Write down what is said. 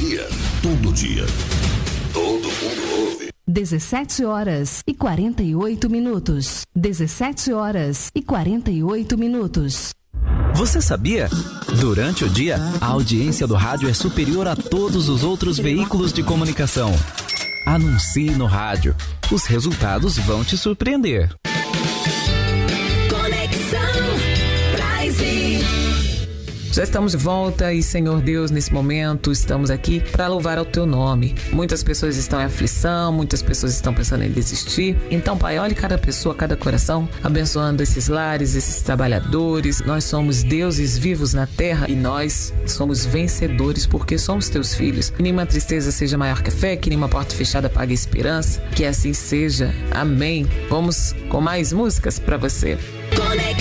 dia, todo dia. Todo mundo ouve. 17h48. 17h48. Você sabia? Durante o dia, a audiência do rádio é superior a todos os outros veículos de comunicação. Anuncie no rádio. Os resultados vão te surpreender. Já estamos de volta e, Senhor Deus, nesse momento estamos aqui para louvar ao Teu nome. Muitas pessoas estão em aflição, muitas pessoas estão pensando em desistir. Então, Pai, olhe cada pessoa, cada coração, abençoando esses lares, esses trabalhadores. Nós somos deuses vivos na terra e nós somos vencedores porque somos Teus filhos. Que nenhuma tristeza seja maior que a fé, que nenhuma porta fechada apague a esperança. Que assim seja. Amém. Vamos com mais músicas para você.